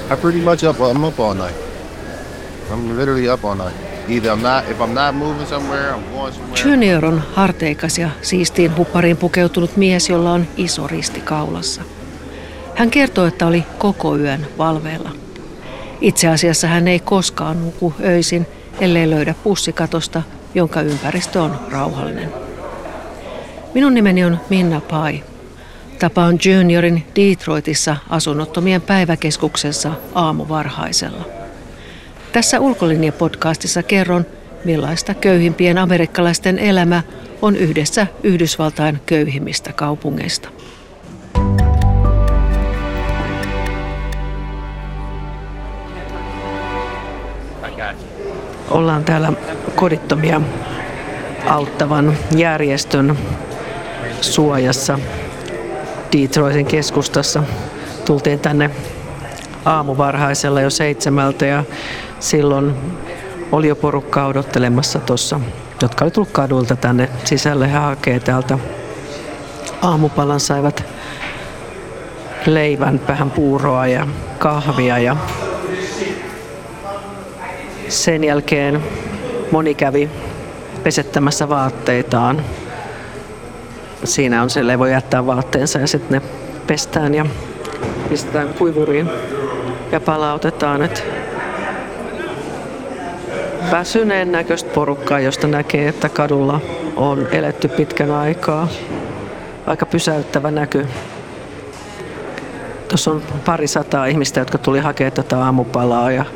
I pretty much I'm up all night. I'm literally up all night. If I'm not moving somewhere, I'm going somewhere. Junior on harteikas ja siistiin huppariin pukeutunut mies, jolla on iso risti kaulassa. Hän kertoo, että oli koko yön valveilla. Itse asiassa hän ei koskaan nuku öisin, ellei löydä pussikatosta, jonka ympäristö on rauhallinen. Minun nimeni on Minna Pai. Tapaan Juniorin Detroitissa asunnottomien päiväkeskuksessa aamuvarhaisella. Tässä Ulkolinja-podcastissa kerron, millaista köyhimpien amerikkalaisten elämä on yhdessä Yhdysvaltain köyhimmistä kaupungeista. Ollaan täällä kodittomia auttavan järjestön suojassa Detroitin keskustassa. Tultiin tänne aamuvarhaisella jo 7 ja silloin oli jo porukkaa odottelemassa tuossa, jotka oli tullut kadulta tänne sisälle. He hakee täältä aamupalan, saivat leivän, vähän puuroa ja kahvia ja sen jälkeen moni kävi pesettämässä vaatteitaan. Siinä on silleen, voi jättää vaatteensa ja sitten ne pestään ja pistetään kuivuriin ja palautetaan. Et väsyneen näköistä porukkaa, josta näkee, että kadulla on eletty pitkän aikaa. Aika pysäyttävä näky. Tuossa on 200 ihmistä, jotka tuli hakemaan tätä aamupalaa ja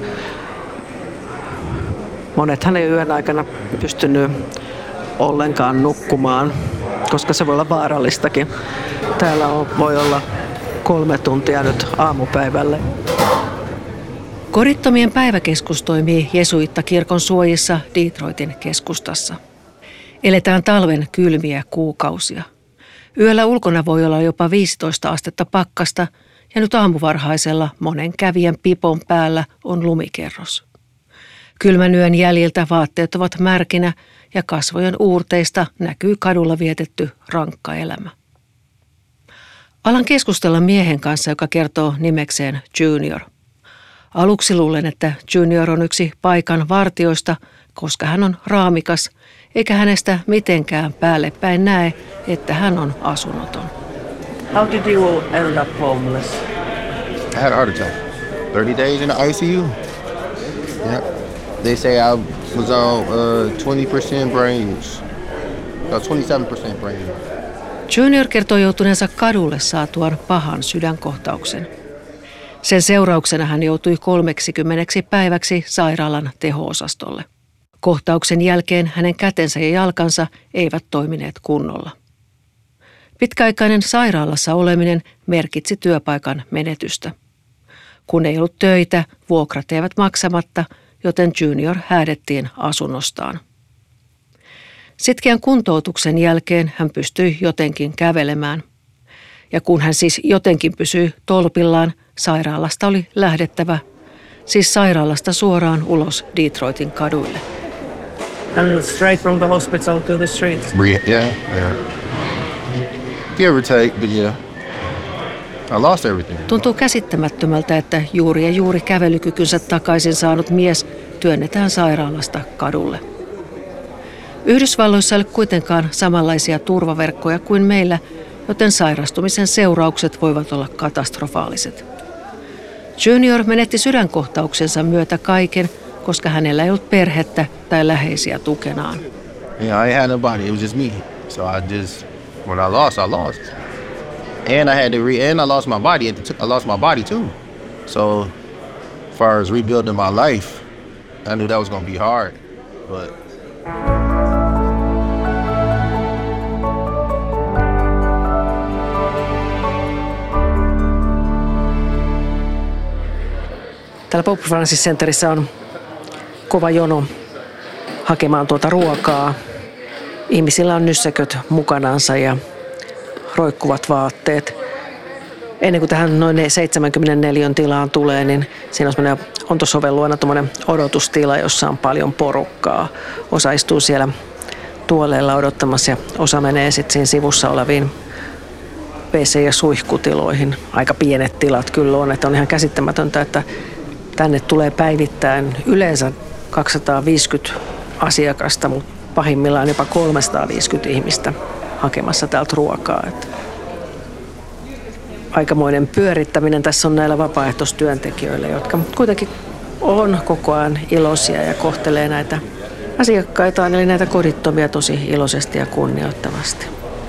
monethan ei yön aikana pystynyt ollenkaan nukkumaan, koska se voi olla vaarallistakin. Täällä voi olla 3 tuntia nyt aamupäivälle. Kodittomien päiväkeskus toimii jesuittakirkon suojissa Detroitin keskustassa. Eletään talven kylmiä kuukausia. Yöllä ulkona voi olla jopa 15 astetta pakkasta ja nyt aamuvarhaisella monen kävijän pipon päällä on lumikerros. Kylmän yön jäljiltä vaatteet ovat märkinä ja kasvojen uurteista näkyy kadulla vietetty rankka elämä. Alan keskustella miehen kanssa, joka kertoo nimekseen Junior. Aluksi luulen, että Junior on yksi paikan vartijoista, koska hän on raamikas, eikä hänestä mitenkään päälle päin näe, että hän on asunnoton. How did you end up homeless? I had a heart attack. 30 days in the ICU. Yeah. They say I was on 20% brains. No, 27% brains. Junior kertoo joutuneensa kadulle saatuaan pahan sydänkohtauksen. Sen seurauksena hän joutui 30 päiväksi sairaalan teho-osastolle. Kohtauksen jälkeen hänen kätensä ja jalkansa eivät toimineet kunnolla. Pitkäaikainen sairaalassa oleminen merkitsi työpaikan menetystä. Kun ei ollut töitä, vuokrat eivät maksamatta, joten Junior häädettiin asunnostaan. Sitkeän kuntoutuksen jälkeen hän pystyi jotenkin kävelemään. Ja kun hän siis jotenkin pysyi tolpillaan, sairaalasta oli lähdettävä, siis sairaalasta suoraan ulos Detroitin kaduille. And straight from the hospital to the streets? Yeah. Give or take, but yeah. I lost everything. Tuntuu käsittämättömältä, että juuri kävelykykynsä takaisin saanut mies työnnetään sairaalasta kadulle. Yhdysvalloissa ei ole kuitenkaan samanlaisia turvaverkkoja kuin meillä, joten sairastumisen seuraukset voivat olla katastrofaaliset. Junior menetti sydänkohtauksensa myötä kaiken, koska hänellä ei ollut perhettä tai läheisiä tukenaan. Yeah, I ain't had nobody. It was just me. So when I lost, I lost. And I lost my body. I lost my body too. So as far as rebuilding my life, I knew that was gonna be hard, but Täällä Pope Francis Centerissä on kova jono hakemaan tuota ruokaa. Ihmisillä on nyssäköt mukanansa ja roikkuvat vaatteet. Ennen kuin tähän noin 74 tilaan tulee, niin siinä on tuossa oven luona tuommoinen odotustila, jossa on paljon porukkaa. Osa istuu siellä tuoleilla odottamassa ja osa menee sitten siinä sivussa oleviin WC- ja suihkutiloihin. Aika pienet tilat kyllä on, että on ihan käsittämätöntä, että tänne tulee päivittäin yleensä 250 asiakasta, mutta pahimmillaan jopa 350 ihmistä hakemassa täältä ruokaa. Että aikamoinen pyörittäminen tässä on näillä vapaaehtoistyöntekijöillä, jotka kuitenkin on koko ajan iloisia ja kohtelee näitä asiakkaitaan, eli näitä kodittomia tosi iloisesti ja kunnioittavasti.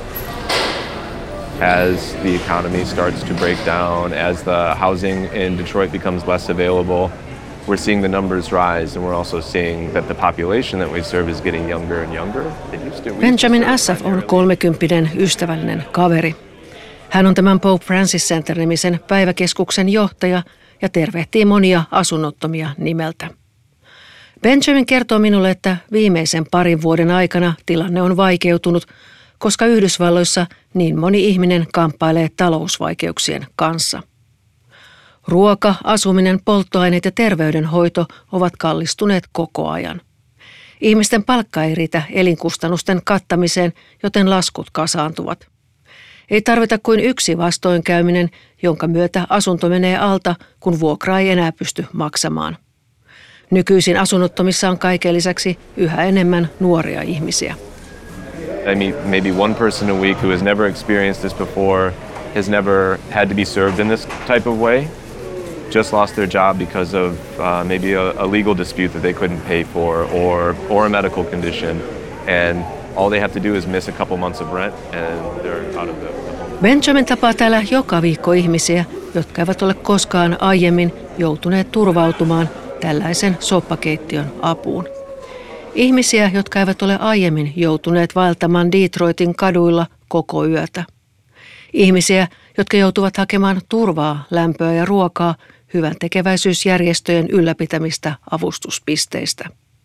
As the economy starts to break down, as the housing in Detroit becomes less available, we're seeing the numbers rise, and we're also seeing that the population that we serve is getting younger and younger. Benjamin Assaf on 30 ystävällinen kaveri. Hän on tämän Pope Francis Center-nimisen päiväkeskuksen johtaja ja tervehtii monia asunnottomia nimeltä. Benjamin kertoo minulle, että viimeisen parin vuoden aikana tilanne on vaikeutunut, koska Yhdysvalloissa niin moni ihminen kamppailee talousvaikeuksien kanssa. Ruoka, asuminen, polttoaineet ja terveydenhoito ovat kallistuneet koko ajan. Ihmisten palkka ei riitä elinkustannusten kattamiseen, joten laskut kasaantuvat. Ei tarvita kuin yksi vastoinkäyminen, jonka myötä asunto menee alta, kun vuokraa ei enää pysty maksamaan. Nykyisin asunnottomissa on kaiken lisäksi yhä enemmän nuoria ihmisiä. I meet maybe one person a week who has never experienced this before, has never had to be served in this type of way, just lost their job because of maybe a legal dispute that they couldn't pay for or a medical condition, and all they have to do is miss a couple months of rent and they're out of the home. Benjamin tapaa täällä joka viikko ihmisiä, jotka eivät ole koskaan aiemmin joutuneet turvautumaan tällaisen soppakeittiön apuun. Ihmisiä, jotka eivät ole aiemmin joutuneet vaeltamaan Detroitin kaduilla koko yötä. Ihmisiä, jotka joutuvat hakemaan turvaa, lämpöä ja ruokaa hyvän tekeväisyysjärjestöjen ylläpitämistä avustuspisteistä.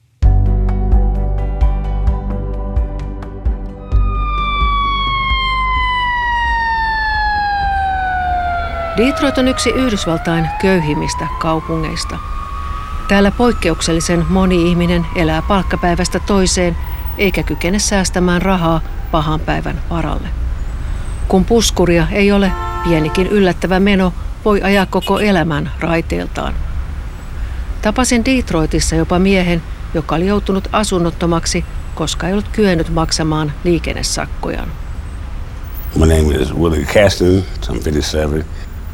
Detroit on yksi Yhdysvaltain köyhimmistä kaupungeista. Täällä poikkeuksellisen moni ihminen elää palkkapäivästä toiseen eikä kykene säästämään rahaa pahan päivän varalle. Kun puskuria ei ole, pienikin yllättävä meno voi ajaa koko elämän raiteiltaan. Tapasin Detroitissa jopa miehen, joka oli joutunut asunnottomaksi, koska ei ollut kyennyt maksamaan liikennesakkojaan. My name is Willie Caston, I'm 57.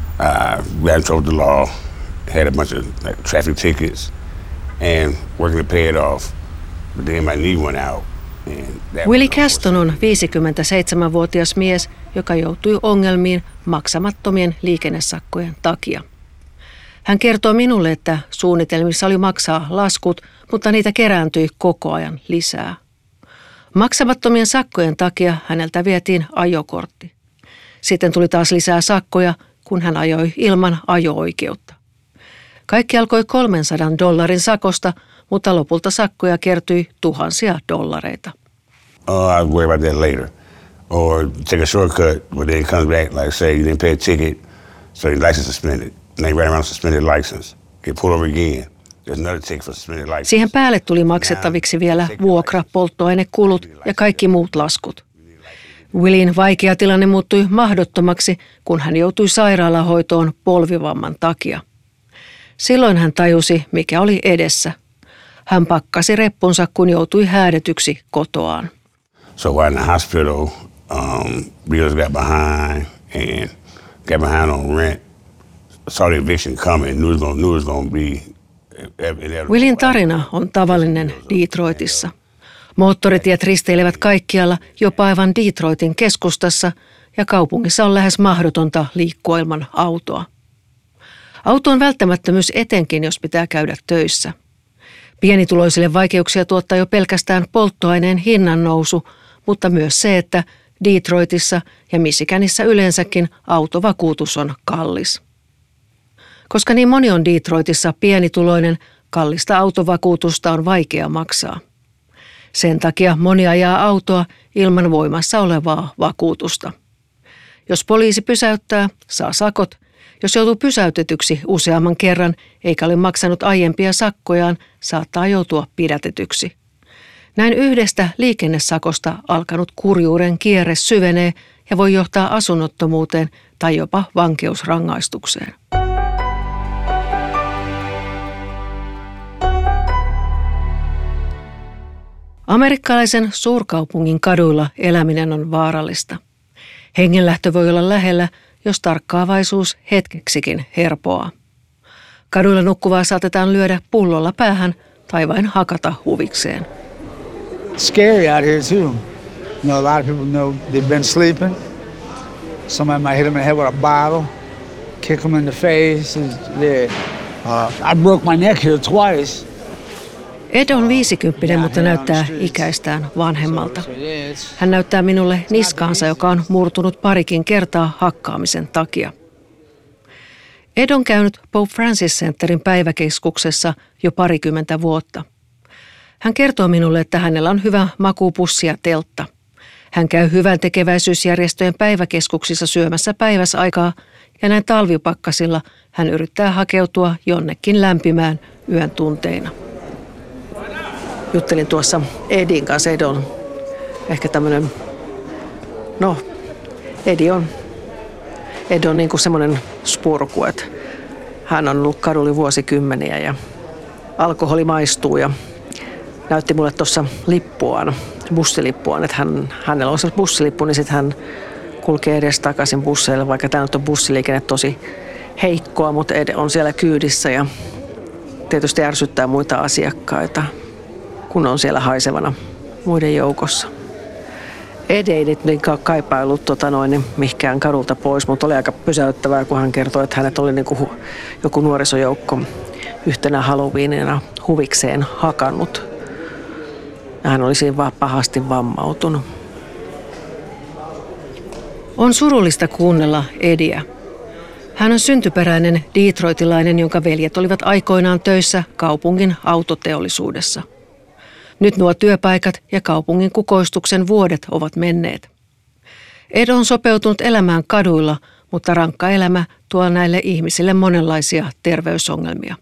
Got in trouble with the law, had a bunch of traffic tickets, and working to pay it off. But then my knee went out. Willie Caston on 57-vuotias mies, joka joutui ongelmiin maksamattomien liikennesakkojen takia. Hän kertoo minulle, että suunnitelmissa oli maksaa laskut, mutta niitä kerääntyi koko ajan lisää. Maksamattomien sakkojen takia häneltä vietiin ajokortti. Sitten tuli taas lisää sakkoja, kun hän ajoi ilman ajo-oikeutta. Kaikki alkoi $300 sakosta, mutta lopulta sakkoja kertyi tuhansia dollareita. I'll worry about that later. Or take a shortcut, but then it comes back, like say you didn't pay a ticket, so your license suspended. And they ran around suspended license. Get pulled over again. There's another ticket for suspended license. Siihen päälle tuli maksettaviksi vielä vuokra, polttoainekulut ja kaikki muut laskut. Willin vaikea tilanne muuttui mahdottomaksi, kun hän joutui sairaalahoitoon polvivamman takia. Silloin hän tajusi, mikä oli edessä. Hän pakkasi reppunsa, kun joutui häädetyksi kotoaan. So while in the hospital, bills got behind and got behind on rent. Saw the eviction coming, knew it was gonna be. Willin tarina on tavallinen Detroitissa. Moottoritiet risteilevät kaikkialla, jopa aivan Detroitin keskustassa, ja kaupungissa on lähes mahdotonta liikkua ilman autoa. Auto on välttämättömyys etenkin, jos pitää käydä töissä. Pienituloisille vaikeuksia tuottaa jo pelkästään polttoaineen hinnan nousu, mutta myös se, että Detroitissa ja Michiganissa yleensäkin autovakuutus on kallis. Koska niin moni on Detroitissa pienituloinen, kallista autovakuutusta on vaikea maksaa. Sen takia moni ajaa autoa ilman voimassa olevaa vakuutusta. Jos poliisi pysäyttää, saa sakot. Jos joutuu pysäytetyksi useamman kerran eikä ole maksanut aiempia sakkojaan, saattaa joutua pidätetyksi. Näin yhdestä liikennesakosta alkanut kurjuuden kierre syvenee ja voi johtaa asunnottomuuteen tai jopa vankeusrangaistukseen. Amerikkalaisen suurkaupungin kaduilla eläminen on vaarallista. Hengenlähtö voi olla lähellä, jos tarkkaavaisuus hetkeksikin herpoaa. Kaduilla nukkuvaa saatetaan lyödä pullolla päähän tai vain hakata huvikseen. Scary out here too. A lot of people know they've been sleeping. Somebody might hit them in the head with a bottle, kick them in the face. I broke my neck here twice. Ed on 50, mutta näyttää ikäistään vanhemmalta. Hän näyttää minulle niskaansa, joka on murtunut parikin kertaa hakkaamisen takia. Ed on käynyt Pope Francis Centerin päiväkeskuksessa jo 20 vuotta. Hän kertoo minulle, että hänellä on hyvä makuupussi ja teltta. Hän käy hyvän tekeväisyysjärjestöjen päiväkeskuksissa syömässä päiväsaikaa ja näin talvipakkasilla hän yrittää hakeutua jonnekin lämpimään yön tunteina. Juttelin tuossa Edin kanssa. Ed on ehkä tämmöinen, Ed on niin kuin semmoinen spurku, että hän on ollut kadulla vuosikymmeniä ja alkoholi maistuu ja näytti mulle tuossa lippuaan, bussilippuaan, että hänellä on se bussilippu, niin sitten hän kulkee edes takaisin busseille, vaikka täällä on bussiliikenne tosi heikkoa, mutta Ed on siellä kyydissä ja tietysti ärsyttää muita asiakkaita, kun on siellä haisevana muiden joukossa. Ed ei nyt niinkään kaipailut mihinkään kadulta pois, mutta oli aika pysäyttävää, kun hän kertoi, että hänet oli niin kuin joku nuorisojoukko yhtenä Halloweenina huvikseen hakannut. Ja hän oli siinä vaan pahasti vammautunut. On surullista kuunnella Ediä. Hän on syntyperäinen detroitilainen, jonka veljet olivat aikoinaan töissä kaupungin autoteollisuudessa. Nyt nuo työpaikat ja kaupungin kukoistuksen vuodet ovat menneet. Ed on sopeutunut elämään kaduilla, mutta rankka elämä tuo näille ihmisille monenlaisia terveysongelmia.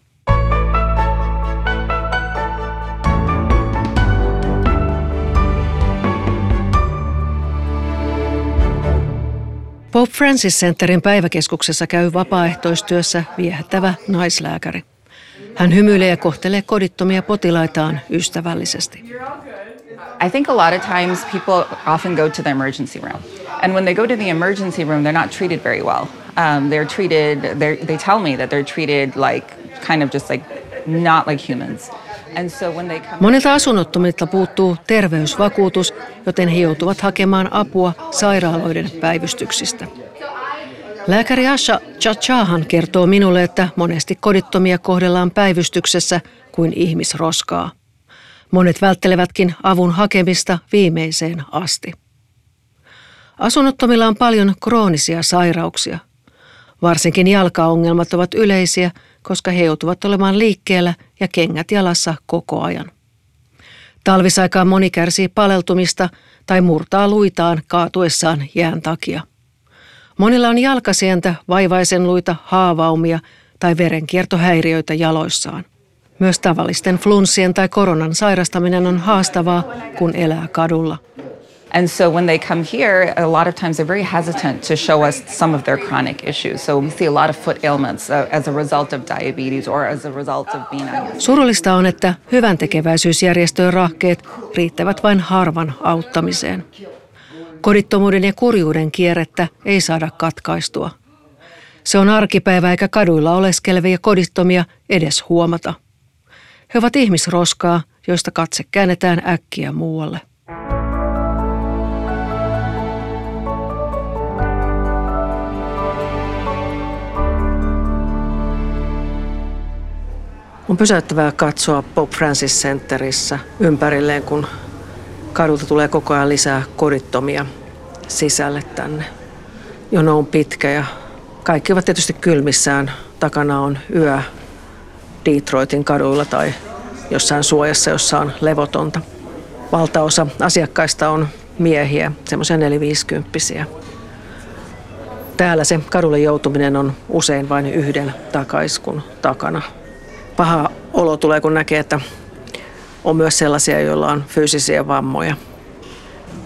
Pope Francis Centerin päiväkeskuksessa käy vapaaehtoistyössä viehättävä naislääkäri. Hän hymyilee ja kohtelee kodittomia potilaitaan ystävällisesti. I think a lot of times people often go to the emergency room. And when they go to the emergency room, they're not treated very well. They tell me that they're treated like kind of just like not like humans. And so when they come... Monilta asunnottomilta puuttuu terveysvakuutus, joten he joutuvat hakemaan apua sairaaloiden päivystyksistä. Lääkäri Asha Chachahan kertoo minulle, että monesti kodittomia kohdellaan päivystyksessä kuin ihmisroskaa. Monet välttelevätkin avun hakemista viimeiseen asti. Asunnottomilla on paljon kroonisia sairauksia. Varsinkin jalkaongelmat ovat yleisiä, koska he joutuvat olemaan liikkeellä ja kengät jalassa koko ajan. Talvisaikaan moni kärsii paleltumista tai murtaa luitaan kaatuessaan jään takia. Monilla on jalkasientä, vaivaisenluita, haavaumia tai verenkiertohäiriöitä jaloissaan. Myös tavallisten flunssien tai koronan sairastaminen on haastavaa, kun elää kadulla. And so when they come here, a lot of times they're very hesitant to show us some of their chronic issues. So we see a lot of foot ailments as a result of diabetes or as a result of being on. Surullista on, että hyvän tekeväisyysjärjestöjen rahkeet riittävät vain harvan auttamiseen. Kodittomuuden ja kurjuuden kierrettä ei saada katkaistua. Se on arkipäivä eikä kaduilla oleskelevia kodittomia edes huomata. He ovat ihmisroskaa, joista katse käännetään äkkiä muualle. On pysäyttävää katsoa Pope Francis Centerissä ympärilleen, kun kadulta tulee koko ajan lisää kodittomia sisälle tänne. Jono on pitkä ja kaikki ovat tietysti kylmissään. Takana on yö Detroitin kaduilla tai jossain suojassa, jossa on levotonta. Valtaosa asiakkaista on miehiä, semmoisia 4-50-vuotiaita. Täällä se kadulle joutuminen on usein vain yhden takaiskun takana. Paha olo tulee, kun näkee, että on myös sellaisia, joilla on fyysisiä vammoja.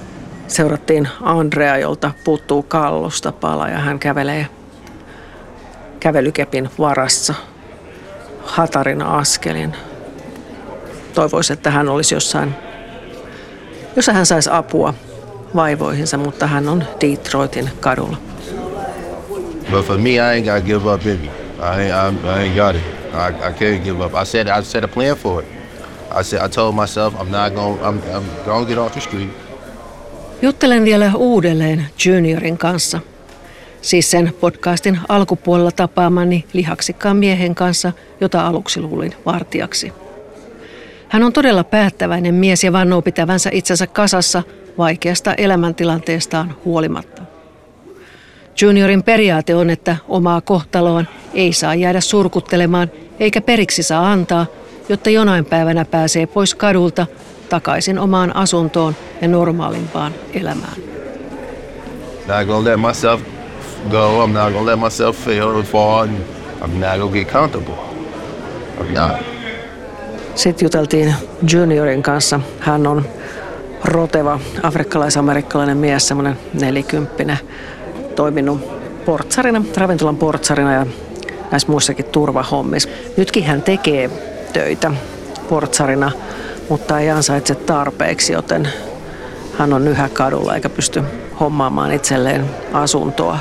Seurattiin Andrea, jolta puuttuu kallosta pala ja hän kävelee kävelykepin varassa hatarina askelin. Toivoisi, että hän olisi jossain, jossa hän saisi apua vaivoihinsa, mutta hän on Detroitin kadulla. But for me, I ain't got to give up in me. I ain't got it. I can't give up. I set a plan for it. I told myself I'm gonna get off the street. Juttelen vielä uudelleen Juniorin kanssa. Siis sen podcastin alkupuolella tapaamani lihaksikkaan miehen kanssa, jota aluksi luulin vartijaksi. Hän on todella päättäväinen mies ja vannoo pitävänsä itsensä kasassa vaikeasta elämäntilanteestaan huolimatta. Juniorin periaate on, että omaa kohtaloaan ei saa jäädä surkuttelemaan eikä periksi saa antaa, jotta jonain päivänä pääsee pois kadulta takaisin omaan asuntoon ja normaalimpaan elämään. Not gonna let myself go. I'm not gonna let myself fail and fall. And I'm not gonna get comfortable. I'm not. Sitten juteltiin Juniorin kanssa. Hän on roteva afrikkalais-amerikkalainen mies, semmoinen 40, toiminut portsarina, ravintolan portsarina ja näissä muissakin turvahommissa. Nytkin hän tekee töitä portsarina, mutta ei ansaitse tarpeeksi, joten hän on yhä kadulla eikä pysty hommaamaan itselleen asuntoa.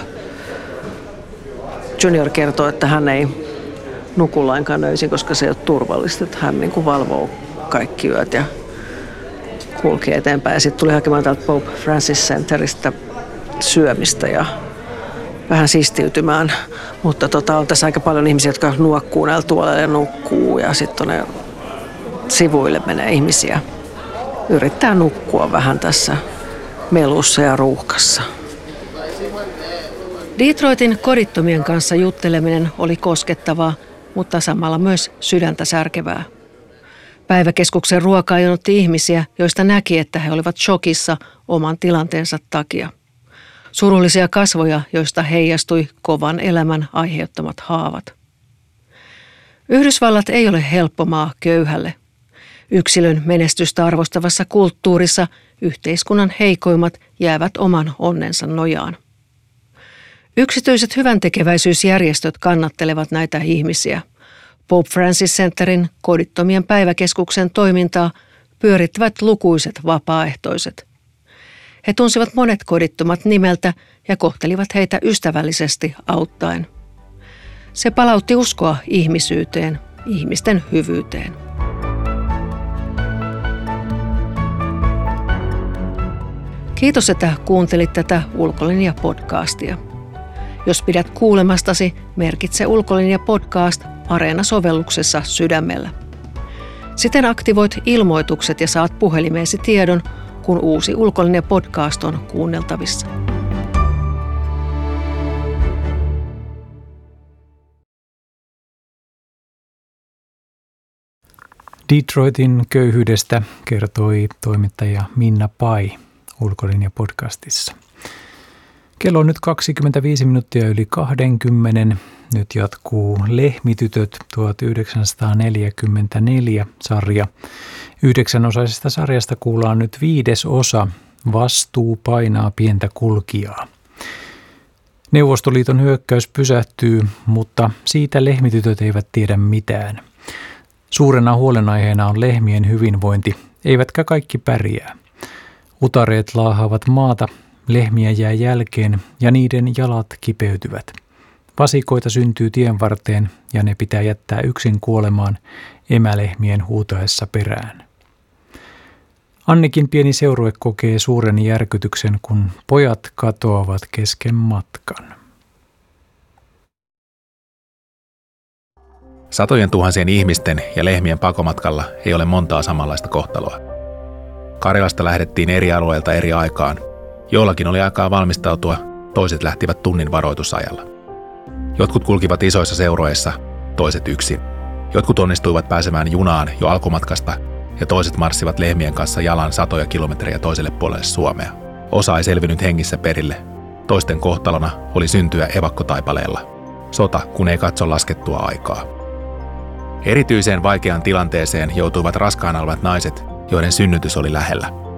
Junior kertoo, että hän ei nuku lainkaan öisin, koska se ei ole turvallista. Että hän niin kuin valvoo kaikki yöt ja kulkee eteenpäin. Ja sitten tuli hakemaan täältä Pope Francis Centeristä syömistä ja vähän siistiytymään. Mutta on tässä aika paljon ihmisiä, jotka nuokkuu näillä tuoleilla ja nukkuu. Ja sitten ne sivuille menee ihmisiä. Yrittää nukkua vähän tässä melussa ja ruuhkassa. Detroitin kodittomien kanssa jutteleminen oli koskettavaa, mutta samalla myös sydäntä särkevää. Päiväkeskuksen ruokaa jonotti ihmisiä, joista näki, että he olivat shokissa oman tilanteensa takia. Surullisia kasvoja, joista heijastui kovan elämän aiheuttamat haavat. Yhdysvallat ei ole helppo maa köyhälle. Yksilön menestystä arvostavassa kulttuurissa yhteiskunnan heikoimmat jäävät oman onnensa nojaan. Yksityiset hyväntekeväisyysjärjestöt kannattelevat näitä ihmisiä. Pope Francis Centerin kodittomien päiväkeskuksen toimintaa pyörittävät lukuiset vapaaehtoiset. He tunsivat monet kodittomat nimeltä ja kohtelivat heitä ystävällisesti auttaen. Se palautti uskoa ihmisyyteen, ihmisten hyvyyteen. Kiitos, että kuuntelit tätä Ulkolinja-podcastia. Jos pidät kuulemastasi, merkitse Ulkolinja-podcast Areena-sovelluksessa sydämellä. Siten aktivoit ilmoitukset ja saat puhelimeesi tiedon, kun uusi Ulkolinja-podcast on kuunneltavissa. Detroitin köyhyydestä kertoi toimittaja Minna Pai Ulkolinja-podcastissa. Kello on nyt 25 minuuttia yli 20. Nyt jatkuu Lehmitytöt 1944 sarja. 9-osaisesta sarjasta kuullaan nyt 5. osa. Vastuu painaa pientä kulkijaa. Neuvostoliiton hyökkäys pysähtyy, mutta siitä lehmitytöt eivät tiedä mitään. Suurena huolenaiheena on lehmien hyvinvointi, eivätkä kaikki pärjää. Utareet laahaavat maata, lehmiä jää jälkeen ja niiden jalat kipeytyvät. Vasikoita syntyy tien varteen ja ne pitää jättää yksin kuolemaan emälehmien huutaessa perään. Annikin pieni seurue kokee suuren järkytyksen, kun pojat katoavat kesken matkan. Satojen tuhansien ihmisten ja lehmien pakomatkalla ei ole montaa samanlaista kohtaloa. Karjalasta lähdettiin eri alueilta eri aikaan. Joillakin oli aikaa valmistautua, toiset lähtivät tunnin varoitusajalla. Jotkut kulkivat isoissa seuroissa, toiset yksin. Jotkut onnistuivat pääsemään junaan jo alkumatkasta ja toiset marssivat lehmien kanssa jalan satoja kilometrejä toiselle puolelle Suomea. Osa ei selvinnyt hengissä perille. Toisten kohtalona oli syntyä evakkotaipaleella. Sota, kun ei katso laskettua aikaa. Erityiseen vaikeaan tilanteeseen joutuivat raskaana olevat naiset, joiden synnytys oli lähellä.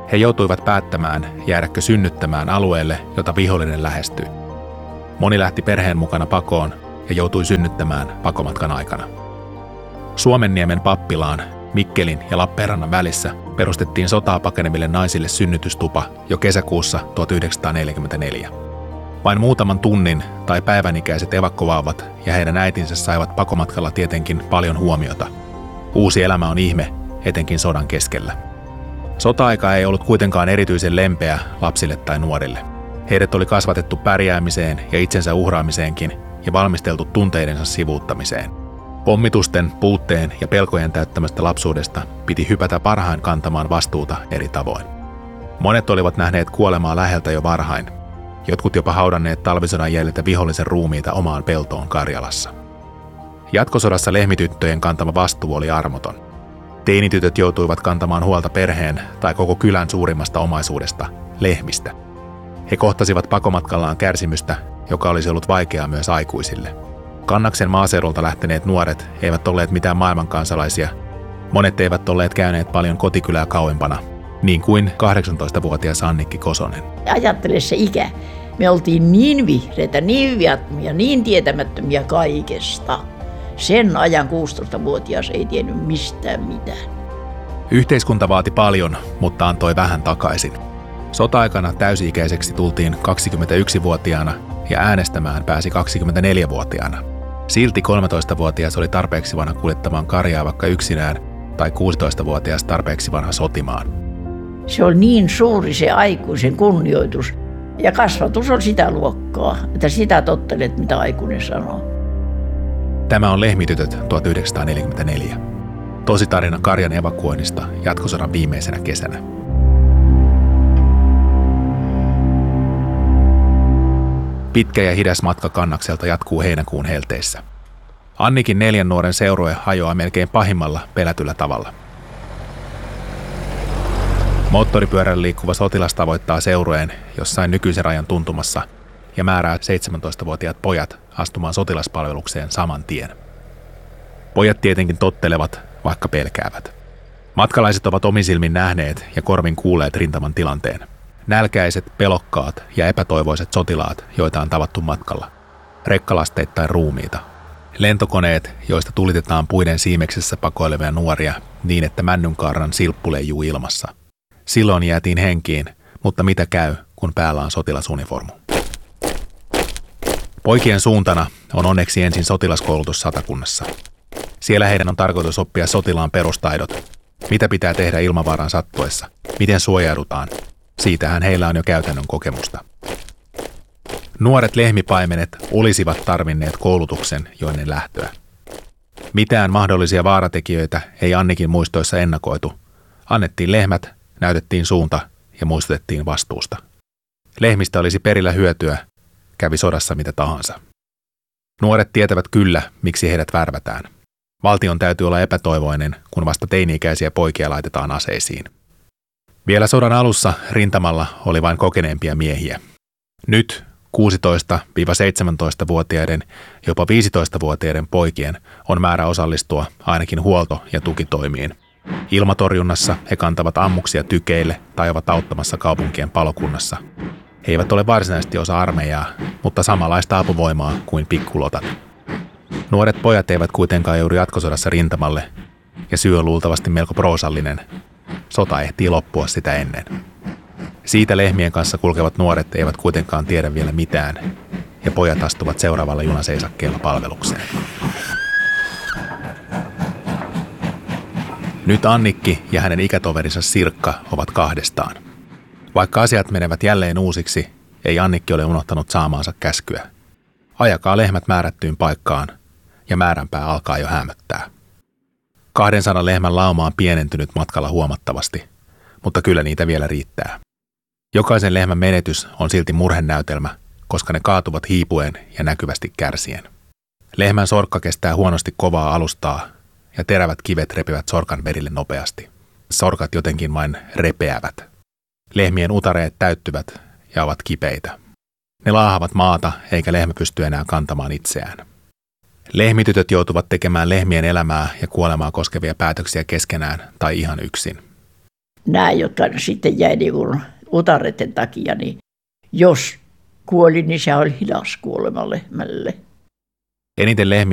He joutuivat päättämään, jäädäkö synnyttämään alueelle, jota vihollinen lähestyi. Moni lähti perheen mukana pakoon ja joutui synnyttämään pakomatkan aikana. Suomenniemen pappilaan Mikkelin ja Lappeenrannan välissä perustettiin sotaa pakeneville naisille synnytystupa jo kesäkuussa 1944. Vain muutaman tunnin tai päivänikäiset evakkovauvat ja heidän äitinsä saivat pakomatkalla tietenkin paljon huomiota. Uusi elämä on ihme, etenkin sodan keskellä. Sota-aika ei ollut kuitenkaan erityisen lempeä lapsille tai nuorille. Heidät oli kasvatettu pärjäämiseen ja itsensä uhraamiseenkin ja valmisteltu tunteidensa sivuuttamiseen. Pommitusten, puutteen ja pelkojen täyttämästä lapsuudesta piti hypätä parhain kantamaan vastuuta eri tavoin. Monet olivat nähneet kuolemaa läheltä jo varhain. Jotkut jopa haudanneet talvisodan jäljiltä vihollisen ruumiita omaan peltoon Karjalassa. Jatkosodassa lehmityttöjen kantama vastuu oli armoton. Teinitytöt joutuivat kantamaan huolta perheen tai koko kylän suurimmasta omaisuudesta, lehmistä. He kohtasivat pakomatkallaan kärsimystä, joka olisi ollut vaikeaa myös aikuisille. Kannaksen maaseudulta lähteneet nuoret eivät olleet mitään maailmankansalaisia. Monet eivät olleet käyneet paljon kotikylää kauempana, niin kuin 18-vuotias Annikki Kosonen. Ajattele se ikä. Me oltiin niin vihreitä, niin viattomia, niin tietämättömiä kaikesta. Sen ajan 16-vuotias ei tiennyt mistään mitään. Yhteiskunta vaati paljon, mutta antoi vähän takaisin. Sota-aikana täysi-ikäiseksi tultiin 21-vuotiaana ja äänestämään pääsi 24-vuotiaana. Silti 13-vuotias oli tarpeeksi vanha kuljettamaan karjaa vaikka yksinään tai 16-vuotias tarpeeksi vanha sotimaan. Se oli niin suuri se aikuisen kunnioitus ja kasvatus on sitä luokkaa, että sitä tottelet mitä aikuinen sanoo. Tämä on Lehmitytöt 1944. Tositarina karjan evakuoinnista jatkosodan viimeisenä kesänä. Pitkä ja hidas matka Kannakselta jatkuu heinäkuun helteissä. Annikin 4 nuoren seurue hajoaa melkein pahimmalla pelätyllä tavalla. Moottoripyörällä liikkuva sotilas tavoittaa seurueen jossain nykyisen rajan tuntumassa ja määrää 17-vuotiaat pojat astumaan sotilaspalvelukseen saman tien. Pojat tietenkin tottelevat, vaikka pelkäävät. Matkalaiset ovat omisilmin nähneet ja korvin kuulleet rintaman tilanteen. Nälkäiset, pelokkaat ja epätoivoiset sotilaat, joita on tavattu matkalla. Rekkalasteittain ruumiita. Lentokoneet, joista tulitetaan puiden siimeksessä pakoilevia nuoria niin, että männynkaarnan silppu leijuu ilmassa. Silloin jäätiin henkiin, mutta mitä käy, kun päällä on sotilasuniformu? Poikien suuntana on onneksi ensin sotilaskoulutus Satakunnassa. Siellä heidän on tarkoitus oppia sotilaan perustaidot. Mitä pitää tehdä ilmavaaran sattuessa? Miten suojaudutaan? Siitähän heillä on jo käytännön kokemusta. Nuoret lehmipaimenet olisivat tarvinneet koulutuksen jo ennen lähtöä. Mitään mahdollisia vaaratekijöitä ei Annikin muistoissa ennakoitu. Annettiin lehmät, näytettiin suunta ja muistutettiin vastuusta. Lehmistä olisi perillä hyötyä, kävi sodassa mitä tahansa. Nuoret tietävät kyllä, miksi heidät värvätään. Valtion täytyy olla epätoivoinen, kun vasta teini-ikäisiä poikia laitetaan aseisiin. Vielä sodan alussa rintamalla oli vain kokeneempia miehiä. Nyt 16-17-vuotiaiden, jopa 15-vuotiaiden poikien on määrä osallistua ainakin huolto- ja tukitoimiin. Ilmatorjunnassa he kantavat ammuksia tykeille tai ovat auttamassa kaupunkien palokunnassa. He eivät ole varsinaisesti osa armeijaa, mutta samanlaista apuvoimaa kuin pikkulotat. Nuoret pojat eivät kuitenkaan joudu jatkosodassa rintamalle, ja syy on luultavasti melko proosallinen. Sota ehtii loppua sitä ennen. Siitä lehmien kanssa kulkevat nuoret eivät kuitenkaan tiedä vielä mitään, ja pojat astuvat seuraavalla junaseisakkeella palvelukseen. Nyt Annikki ja hänen ikätoverinsa Sirkka ovat kahdestaan. Vaikka asiat menevät jälleen uusiksi, ei Annikki ole unohtanut saamaansa käskyä. Ajakaa lehmät määrättyyn paikkaan, ja määränpää alkaa jo hämöttää. 200 lehmän lauma on pienentynyt matkalla huomattavasti, mutta kyllä niitä vielä riittää. Jokaisen lehmän menetys on silti murhenäytelmä, koska ne kaatuvat hiipuen ja näkyvästi kärsien. Lehmän sorkka kestää huonosti kovaa alustaa, ja terävät kivet repivät sorkan verille nopeasti. Sorkat jotenkin vain repeävät. Lehmien utareet täyttyvät ja ovat kipeitä. Ne laahavat maata, eikä lehmä pysty enää kantamaan itseään. Lehmitytöt joutuvat tekemään lehmien elämää ja kuolemaa koskevia päätöksiä keskenään tai ihan yksin. nämä, jotka sitten jäi niin kuin utareiden takia, niin jos kuoli, niin se oli hidas kuolema lehmälle. Eniten lehmiä